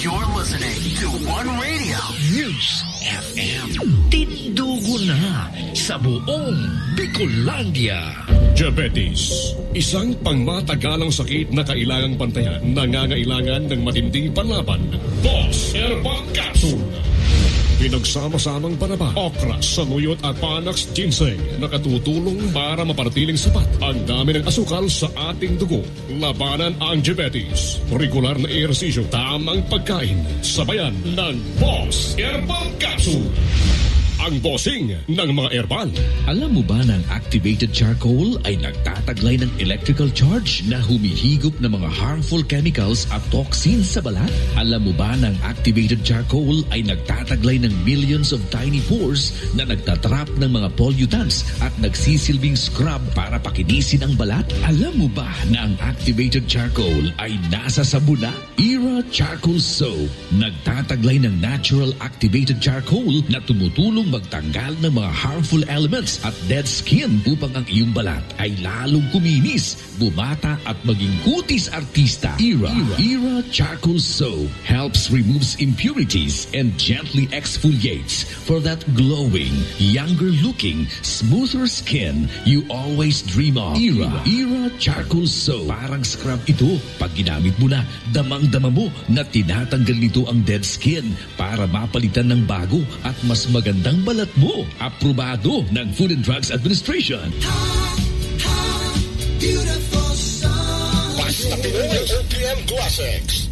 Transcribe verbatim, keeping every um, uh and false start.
You're listening to One Radio News F M. Tindugo na sa buong Bicolandia. Diabetes, isang pangmatagalang sakit na kailangang pantayan, nangangailangan ng matinding panlaban. Boss Herbal Capsule. Pinagsama-samang panaba, okra, saluyot at panax ginseng nakatutulong para maparatiling sapat ang dami ng asukal sa ating dugo. Labanan ang diabetes. Regular na ehersisyo, tamang pagkain, sabayan ng Boss Herbal Capsule. Ang bossing ng mga herbal. Alam mo ba na ang activated charcoal ay nagtataglay ng electrical charge na humihigop ng mga harmful chemicals at toxins sa balat? Alam mo ba na ang activated charcoal ay nagtataglay ng millions of tiny pores na nagtatrap ng mga pollutants at nagsisilbing scrub para pakinisin ang balat? Alam mo ba na ang activated charcoal ay nasa sabon na? Era Charcoal Soap. Nagtataglay ng natural activated charcoal na tumutulong magtanggal ng mga harmful elements at dead skin upang ang iyong balat ay lalong kuminis, bumata at maging kutis artista. Era, Era, Era Charcoal Soap helps removes impurities and gently exfoliates for that glowing, younger looking, smoother skin you always dream of. Era, Era Charcoal Soap. Parang scrub ito. Pag ginamit mo na, damang-dama mo na tinatanggal nito ang dead skin para mapalitan ng bago at mas magandang balat mo. Aprobado ng Food and Drugs Administration. Ha, ha, beautiful sun. Basta Pinoy O P M Classics.